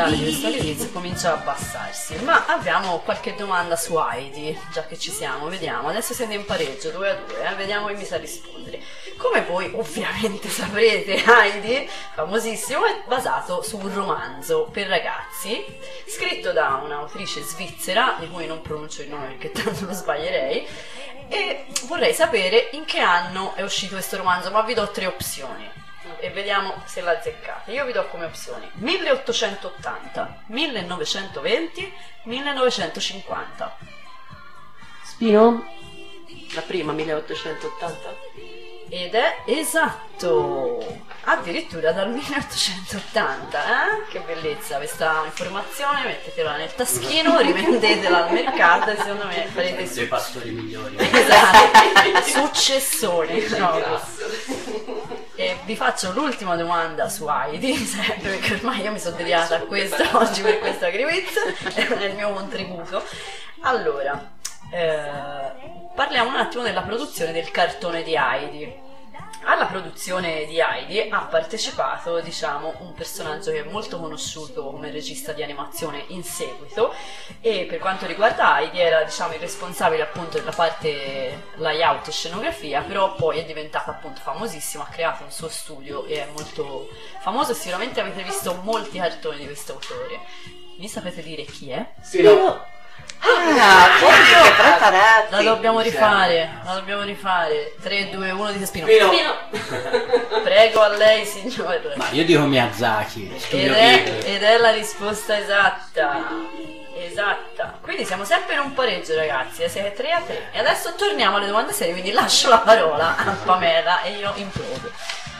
morale di questo quiz comincia a abbassarsi, ma abbiamo qualche domanda su Heidi, già che ci siamo, vediamo. Adesso siete in pareggio 2-2, vediamo chi mi sa rispondere. Come voi ovviamente saprete, Heidi, famosissimo, è basato su un romanzo per ragazzi scritto da un'autrice svizzera di cui non pronuncio il nome perché tanto lo sbaglierei, e vorrei sapere in che anno è uscito questo romanzo, ma vi do 3 opzioni e vediamo se la azzeccate. Io vi do come opzioni 1880, 1920, 1950. Spino? La prima, 1880. Ed è esatto, addirittura dal 1880, Che bellezza questa informazione, mettetela nel taschino, rivendetela al mercato e secondo me farete dei pastori migliori. Esatto, successone proprio. E vi faccio l'ultima domanda su Heidi, sempre perché ormai io mi sono dedicata a questo oggi per questo agriquiz, è il mio contributo. Allora, parliamo un attimo della produzione del cartone di Heidi. Alla produzione di Heidi ha partecipato, diciamo, un personaggio che è molto conosciuto come regista di animazione in seguito, e per quanto riguarda Heidi era, diciamo, il responsabile appunto della parte layout e scenografia, però poi è diventata appunto famosissima, ha creato un suo studio e è molto famoso e sicuramente avete visto molti cartoni di questo autore. Mi sapete dire chi è? Spino? Oddio, preparati. La dobbiamo rifare. 3, 2, 1, dite Spino. Prego a lei, signor. Ma io dico Miyazaki. Ed è la risposta esatta. Quindi siamo sempre in un pareggio, ragazzi, siete 3-3. E adesso torniamo alle domande serie, quindi lascio la parola a Pamela e io implodo.